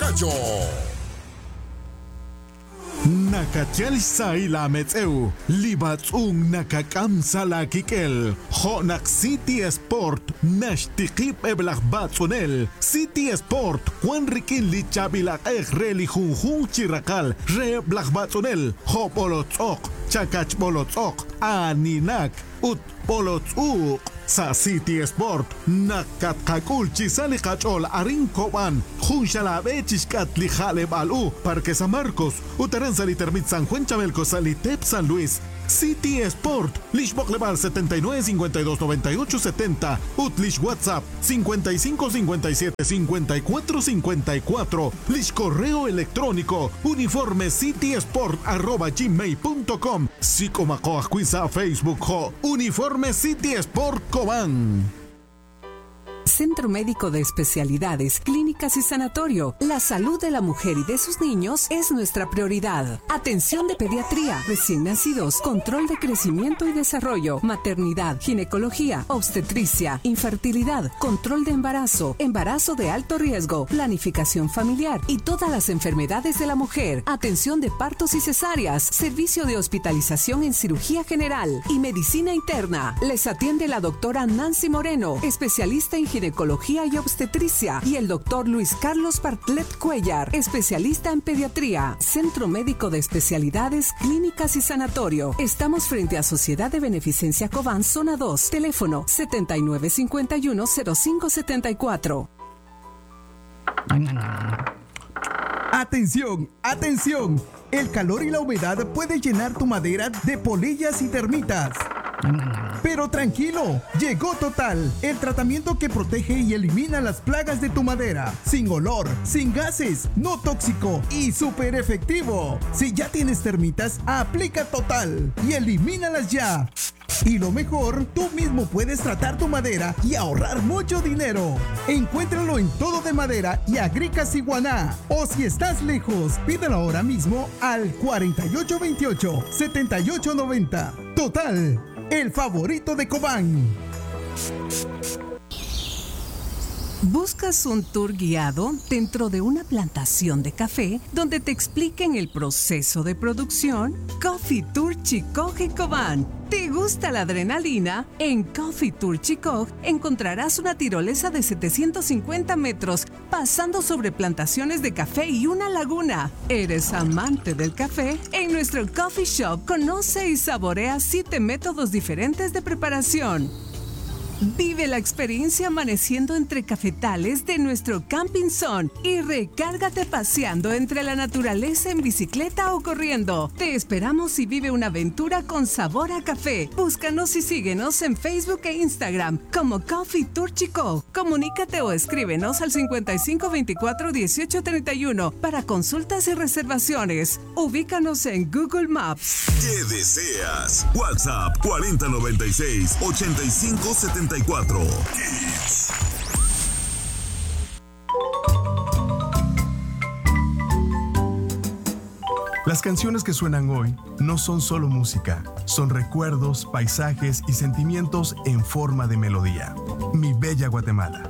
Gallo. Nakachel Saila Metzeu, Libatzung Nakakamsa Kikel, Honak City Sport, Nashtikip Eblach Batzunel, City Sport, Juan Rikin Lichabilak Reli Junjun Chirakal, Re Blach Batzunel, Hopolotzok, Chakach Bolotzok, Aninak, Ut Polotzuk. Sa City Sport, Nakatkakul Chisali Kachol Arinkoban, Junshalabé Chishkatli Jaleb Alu, Parque San Marcos, Utaranzali Termit San Juan Chabelco Salitep San Luis. City Sport, Lishbok Leval 79 52 98 70, Utlish WhatsApp 55 57 54 54, Lish correo electrónico uniformecitysport@gmail.com, Sicomacoa Cuisa Facebook ho Uniforme City Sport Cobán. Centro Médico de Especialidades, Clínicas y Sanatorio. La salud de la mujer y de sus niños es nuestra prioridad. Atención de pediatría, recién nacidos, control de crecimiento y desarrollo, maternidad, ginecología, obstetricia, infertilidad, control de embarazo, embarazo de alto riesgo, planificación familiar y todas las enfermedades de la mujer. Atención de partos y cesáreas, servicio de hospitalización en cirugía general y medicina interna. Les atiende la doctora Nancy Moreno, especialista en ginecología y obstetricia, y el doctor Luis Carlos Bartlett Cuellar, especialista en pediatría. Centro Médico de Especialidades, Clínicas y Sanatorio. Estamos frente a Sociedad de Beneficencia Cobán, Zona 2. Teléfono 7951-0574. ¡Atención! ¡Atención! El calor y la humedad puede llenar tu madera de polillas y termitas. Pero tranquilo, llegó Total, el tratamiento que protege y elimina las plagas de tu madera, sin olor, sin gases, no tóxico y súper efectivo. Si ya tienes termitas, aplica Total y elimínalas ya. Y lo mejor, tú mismo puedes tratar tu madera y ahorrar mucho dinero. Encuéntralo en Todo de Madera y Agricas Iguaná. O si estás lejos, pídelo ahora mismo al 4828-7890. Total, el favorito de Cobán. ¿Buscas un tour guiado dentro de una plantación de café donde te expliquen el proceso de producción? Coffee Tour Chicoj en Cobán. ¿Te gusta la adrenalina? En Coffee Tour Chicoj encontrarás una tirolesa de 750 metros pasando sobre plantaciones de café y una laguna. ¿Eres amante del café? En nuestro coffee shop conoce y saborea 7 métodos diferentes de preparación. Vive la experiencia amaneciendo entre cafetales de nuestro Camping Zone y recárgate paseando entre la naturaleza en bicicleta o corriendo. Te esperamos y vive una aventura con sabor a café. Búscanos y síguenos en Facebook e Instagram como Coffee Tour Chico. Comunícate o escríbenos al 5524-1831 para consultas y reservaciones. Ubícanos en Google Maps. ¿Qué deseas? WhatsApp 4096-8574. Kids. Las canciones que suenan hoy no son solo música, son recuerdos, paisajes y sentimientos en forma de melodía. Mi bella Guatemala.